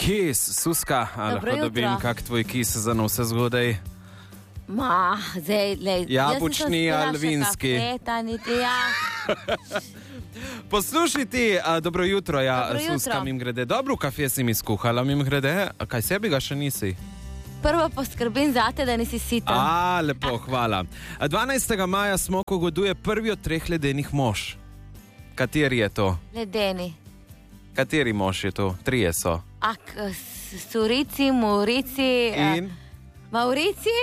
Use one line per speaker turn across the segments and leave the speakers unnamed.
Kis, Suska, lahko dobim kak tvoj kis za vse zgodaj?
Zdaj,
jabučni ali vinski? Poslušaj ti, dobro jutro, Suska, mim grede. Dobro kafe si mi skuhala, mim grede. Kaj sebi ga še nisi?
Prvo poskrbim zate, da nisi sita.
Lepo, hvala. 12. maja Smoko goduje prvi od 3 ledenih mož. Kateri je to?
Ledeni.
Kateri mož je to? 3 so.
Surici, Maurici...
In?
Maurici?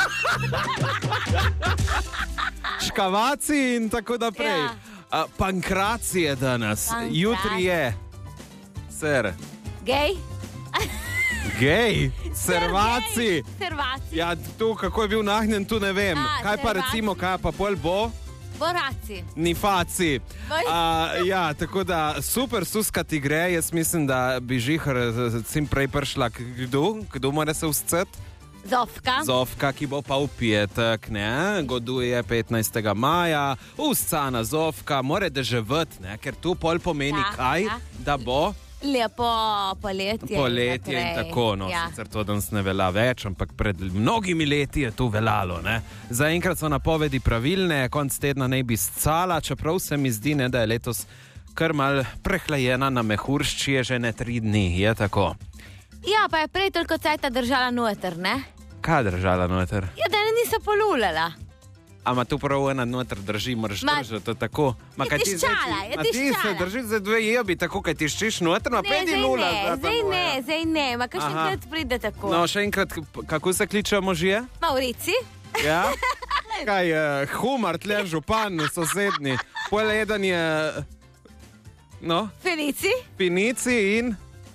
Škavaci in tako naprej. Ja. Pankraci je danes. Jutri je. Ser.
Gej?
Gej? Servaci?
Servaci.
Ja, tu, kako je bil nahnjen, tu ne vem. Kaj pa recimo, kaj pa pol bo?
Boraci.
Nifaci. Ja, tako da super, Suska, ti gre. Jaz mislim, da bi Žihar čim prej prišla. Kdo mora se vzceti? Zofka, ki bo pa v petek, ne? Goduje 15. maja. Uscana Zofka, mora deževati, ne? Ker tu pol pomeni kaj? Da bo...
Lepo poletje.
Poletje in tako, no, sicer to danes ne velja več, ampak pred mnogimi leti je to veljalo, ne. Zaenkrat so napovedi pravilne, konc tedna naj bi scala, čeprav se mi zdi, ne, da je letos kar mal prehlajena na mehuršči, je že ne 3 dni, je tako.
Ja, pa je prej toliko cajta držala noter, ne?
Kaj držala noter?
Ja, da ne niso polulala.
Ama tu prav ena noter drži, moraš držati, to tako.
Je tiščala, je tiščala.
Ti se drži za 2 jebi, tako, kaj tiščiš noter, ma pedi lula.
Zdaj ne, ma kakšen krat pride tako.
No, še enkrat, kako se kličejo možje?
Maurici.
Ja? Kaj, Humar, tle župan, sosednji. Pol eden je... No? Finici in...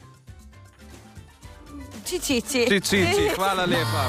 Čičiči, hvala lepa.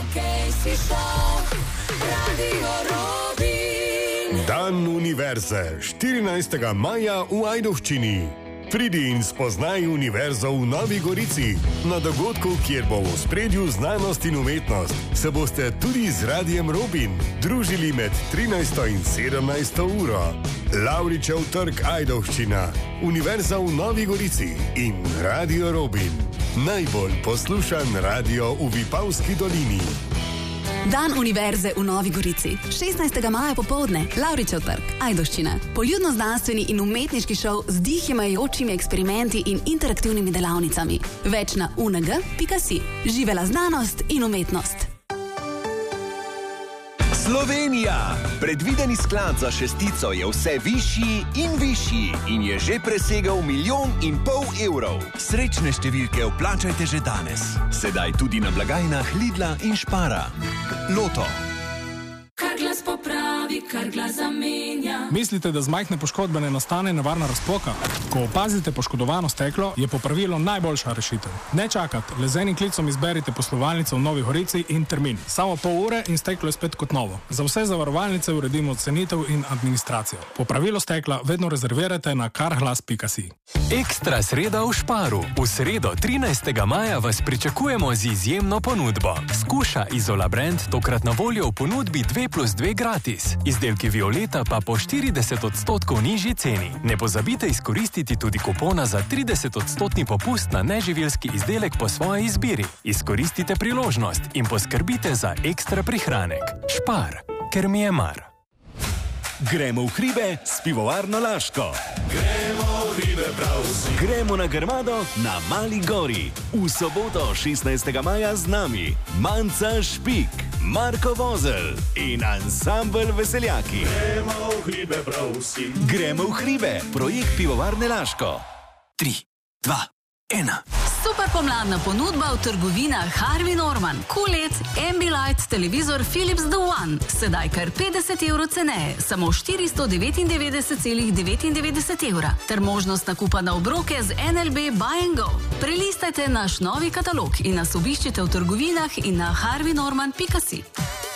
Dan univerze, 14. maja v Ajdovščini. Pridi in spoznaj univerzo v Novi Gorici. Na dogodku, kjer bo v ospredju znanost in umetnost, se boste tudi z Radiem Robin družili med 13. in 17. uro. Lavričev trg Ajdovščina, Univerza v Novi Gorici in Radio Robin. Najbolj poslušan radio v Vipavski dolini.
Dan univerze v Novi Gorici. 16. maja popoldne, Lavričev trg, Ajdovščina. Poljudno-znanstveni in umetniški šov z dihimajočimi eksperimenti in interaktivnimi delavnicami. Več na UNG.si. Živela znanost in umetnost.
Slovenija! Predvideni sklad za šestico je vse višji in je že presegel 1,5 milijon evrov. Srečne številke vplačajte že danes. Sedaj tudi na blagajnah Lidla in Špara. Loto.
Kar glas popravi, kar glas zamenja.
Mislite, da z majhne poškodbe ne nastane nevarna razpoka? Ko opazite poškodovano steklo, je popravilo najboljša rešitev. Ne čakati, le z enim klicom izberite poslovalnico v Novi Gorici in termin. Samo pol ure in steklo je spet kot novo. Za vse zavarovalnice uredimo cenitev in administracijo. Popravilo stekla vedno rezervirate na karglas.si.
Ekstra sreda v Šparu. V sredo 13. maja vas pričakujemo z izjemno ponudbo. Skuša Izola Brand tokrat na voljo v ponudbi 2+2 gratis. Izdelki Violeta pa po 40% nižji ceni. Ne pozabite izkoristiti tudi kupona za 30% popust na neživilski izdelek po svoji izbiri. Izkoristite priložnost in poskrbite za ekstra prihranek. Špar, ker mi je mar.
Gremo v hribe s pivovarno Laško.
Gremo v hribe prav vsi.
Gremo na Grmado na Mali gori. V soboto 16. maja z nami Manca Špik, Marko Vozel in ansambel Veseljaki.
Gremo v hribe prav vsi.
Gremo v hribe, projekt pivovarne Laško.
3, 2, 1.
Super pomladna ponudba v trgovinah Harvey Norman, Kooled, Ambilight, televizor Philips The One. Sedaj kar 50 evrov ceneje, samo 499,99 evra. Ter možnost nakupa na obroke z NLB Buy and Go. Prelistajte naš novi katalog in nas obiščite v trgovinah in na harveynorman.si.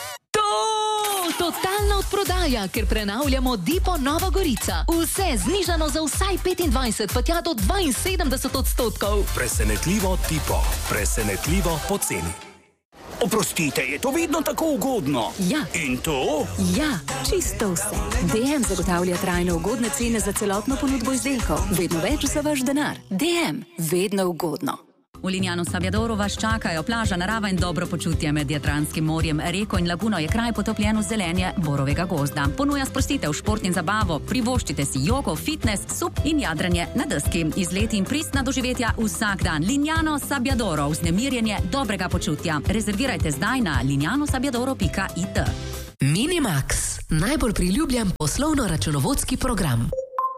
Totalna odprodaja, ker prenavljamo Dipo Nova Gorica. Vse znižano za vsaj 25, pa tja do 72%.
Presenetljivo Dipo, presenetljivo poceni.
Oprostite, je to vedno tako ugodno?
Ja.
In to?
Ja, čisto vse. DM zagotavlja trajno ugodne cene za celotno ponudbo izdelkov. Vedno več za vaš denar. DM, vedno ugodno.
V Lignano Sabbiadoru vas čakajo plaža, narava in dobro počutje med Jadranskim morjem. Reko in laguno je kraj potopljen v zelenje borovega gozda. Ponuja sprostitev, šport in zabavo, privoščite si jogo, fitness, sup in jadranje na deski. Izleti in pristna doživetja vsak dan. Lignano Sabbiadoro, vznemirjenje dobrega počutja. Rezervirajte zdaj na lignanosabiadoro.it.
Minimax, najbolj priljubljen poslovno-računovodski program.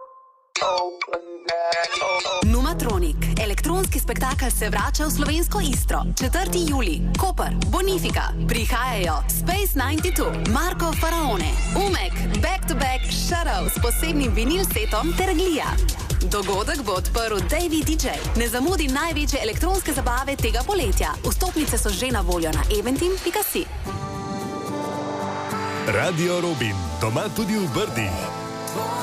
Numatronik, elektronski spektakel se vrača v slovensko Istro. 4. julij, Koper, Bonifika, prihajajo Space 92, Marko Faraone, Umek, Back to Back, Shadow s posebnim vinil setom ter Glija. Dogodek bo odprl Davey DJ. Ne zamudi največje elektronske zabave tega poletja. Vstopnice so že na voljo na eventim.si.
Radio Robin, doma tudi v Brdih.